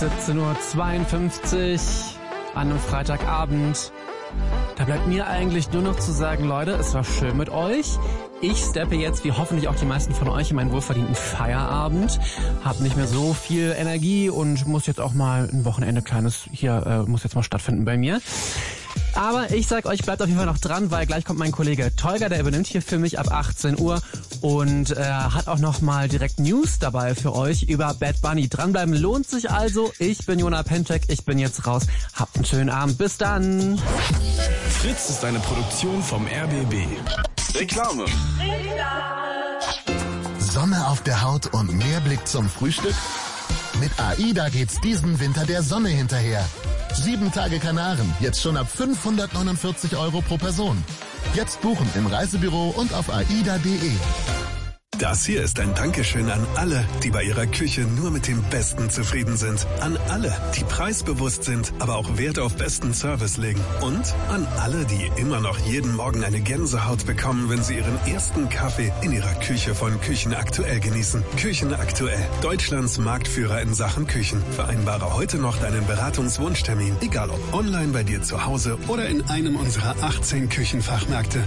17:52 Uhr an einem Freitagabend. Da bleibt mir eigentlich nur noch zu sagen, Leute, es war schön mit euch. Ich steppe jetzt, wie hoffentlich auch die meisten von euch, in meinen wohlverdienten Feierabend. Hab nicht mehr so viel Energie und muss jetzt auch mal ein Wochenende kleines hier, muss jetzt mal stattfinden bei mir. Aber ich sag euch, bleibt auf jeden Fall noch dran, weil gleich kommt mein Kollege Tolga, der übernimmt hier für mich ab 18 Uhr und hat auch noch mal direkt News dabei für euch über Bad Bunny. Dranbleiben lohnt sich also. Ich bin Jonah Penczek, ich bin jetzt raus. Habt einen schönen Abend, bis dann. Fritz ist eine Produktion vom RBB. Reklame. Sonne auf der Haut und mehr Blick zum Frühstück? Mit AIDA geht's diesen Winter der Sonne hinterher. 7 Tage Kanaren, jetzt schon ab 549 € pro Person. Jetzt buchen im Reisebüro und auf aida.de. Das hier ist ein Dankeschön an alle, die bei ihrer Küche nur mit dem Besten zufrieden sind. An alle, die preisbewusst sind, aber auch Wert auf besten Service legen. Und an alle, die immer noch jeden Morgen eine Gänsehaut bekommen, wenn sie ihren ersten Kaffee in ihrer Küche von Küchen Aktuell genießen. Küchen Aktuell, Deutschlands Marktführer in Sachen Küchen. Vereinbare heute noch deinen Beratungswunschtermin, egal ob online bei dir zu Hause oder in einem unserer 18 Küchenfachmärkte.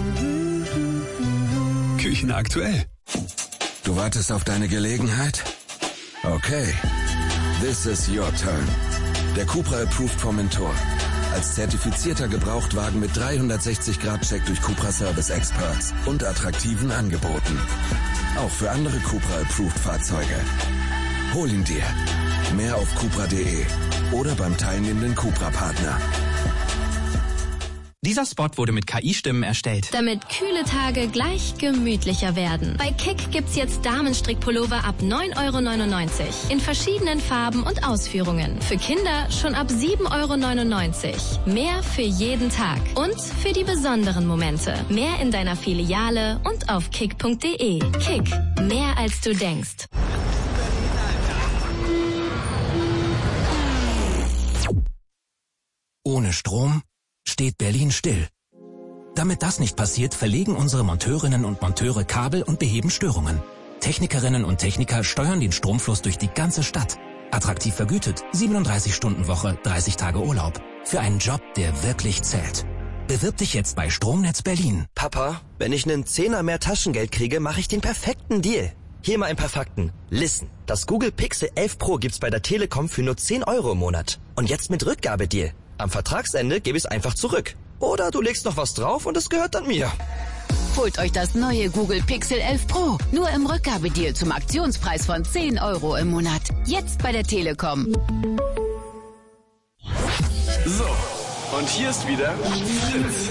Küchen Aktuell. Du wartest auf deine Gelegenheit? Okay. This is your turn. Der Cupra Approved Formentor. Als zertifizierter Gebrauchtwagen mit 360-Grad-Check durch Cupra Service Experts und attraktiven Angeboten. Auch für andere Cupra Approved Fahrzeuge. Hol ihn dir. Mehr auf cupra.de oder beim teilnehmenden Cupra-Partner. Dieser Spot wurde mit KI-Stimmen erstellt. Damit kühle Tage gleich gemütlicher werden. Bei Kick gibt's jetzt Damenstrickpullover ab 9,99 € in verschiedenen Farben und Ausführungen. Für Kinder schon ab 7,99 €. Mehr für jeden Tag und für die besonderen Momente. Mehr in deiner Filiale und auf kick.de. Kick, mehr als du denkst. Ohne Strom steht Berlin still. Damit das nicht passiert, verlegen unsere Monteurinnen und Monteure Kabel und beheben Störungen. Technikerinnen und Techniker steuern den Stromfluss durch die ganze Stadt. Attraktiv vergütet, 37-Stunden-Woche, 30 Tage Urlaub. Für einen Job, der wirklich zählt. Bewirb dich jetzt bei Stromnetz Berlin. Papa, wenn ich einen Zehner mehr Taschengeld kriege, mache ich den perfekten Deal. Hier mal ein paar Fakten. Listen, das Google Pixel 11 Pro gibt's bei der Telekom für nur 10 € im Monat. Und jetzt mit Rückgabedeal. Am Vertragsende gebe ich es einfach zurück. Oder du legst noch was drauf und es gehört dann mir. Holt euch das neue Google Pixel 11 Pro. Nur im Rückgabedeal zum Aktionspreis von 10 € im Monat. Jetzt bei der Telekom. So, und hier ist wieder Fritz.